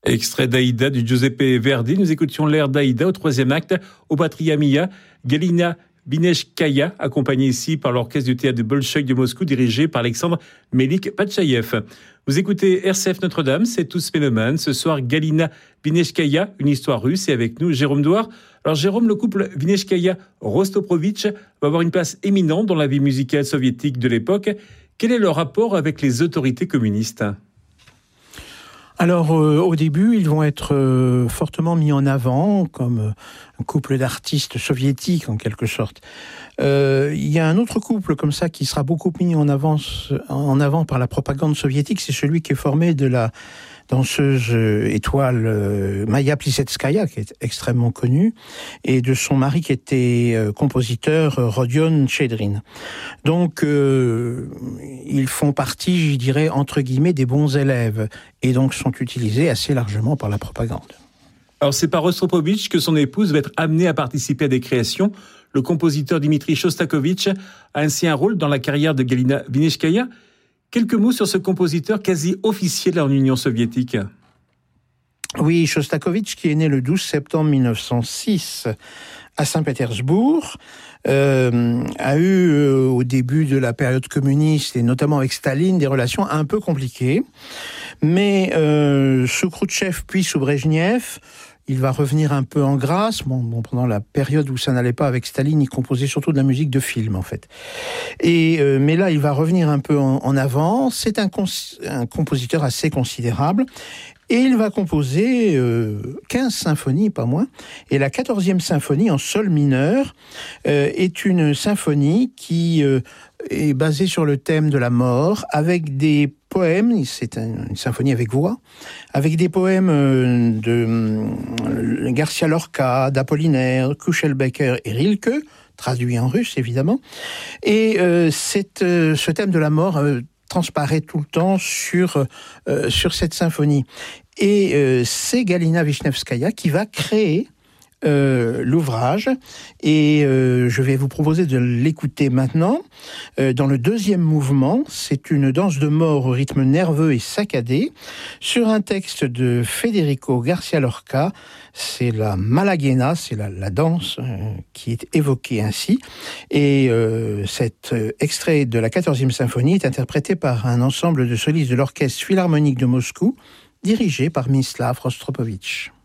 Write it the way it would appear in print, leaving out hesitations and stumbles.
Extrait d'Aïda du Giuseppe Verdi. Nous écoutions l'air d'Aïda au troisième acte au Patria Mia. Galina Bineshkaya, accompagnée ici par l'orchestre du théâtre de Bolchoï de Moscou, dirigé par Alexandre Melik-Patchaïev. Vous écoutez RCF Notre-Dame, c'est Tous Mélomanes. Ce soir, Galina Bineshkaya, une histoire russe, et avec nous, Jérôme Douard. Alors Jérôme, le couple Bineshkaya-Rostroprovitch va avoir une place éminente dans la vie musicale soviétique de l'époque. Quel est leur rapport avec les autorités communistes ? Alors, au début, ils vont être fortement mis en avant comme un couple d'artistes soviétiques, en quelque sorte. Il y a un autre couple comme ça qui sera beaucoup mis en avant par la propagande soviétique, c'est celui qui est formé de la danseuse étoile Maya Plisetskaya, qui est extrêmement connue, et de son mari qui était compositeur Rodion Chedrin. Donc, ils font partie, je dirais, entre guillemets, des bons élèves, et donc sont utilisés assez largement par la propagande. Alors, c'est par Rostropovitch que son épouse va être amenée à participer à des créations. Le compositeur Dmitri Shostakovich a ainsi un rôle dans la carrière de Galina Bineshkaya. Quelques mots sur ce compositeur quasi officiel en Union soviétique. Oui, Shostakovich, qui est né le 12 septembre 1906 à Saint-Pétersbourg, a eu, au début de la période communiste, et notamment avec Staline, des relations un peu compliquées. Mais sous Khrouchtchev puis sous Brejnev, il va revenir un peu en grâce. Bon, pendant la période où ça n'allait pas avec Staline, il composait surtout de la musique de film, en fait. Mais là, il va revenir un peu en avant. C'est un compositeur assez considérable. Et il va composer 15 symphonies, pas moins. Et la 14e symphonie, en sol mineur, est une symphonie qui est basée sur le thème de la mort, avec des poèmes, c'est une symphonie avec voix, avec des poèmes de Garcia Lorca, d'Apollinaire, Kuchelbecker et Rilke, traduits en russe, évidemment. Et ce thème de la mort transparaît tout le temps sur cette symphonie. Et c'est Galina Vishnevskaya qui va créer l'ouvrage, et je vais vous proposer de l'écouter maintenant. Dans le deuxième mouvement, c'est une danse de mort au rythme nerveux et saccadé, sur un texte de Federico Garcia Lorca. C'est la Malaguena, c'est la danse qui est évoquée ainsi, et cet extrait de la 14e symphonie est interprété par un ensemble de solistes de l'Orchestre Philharmonique de Moscou, dirigé par Mislav Rostropovitch.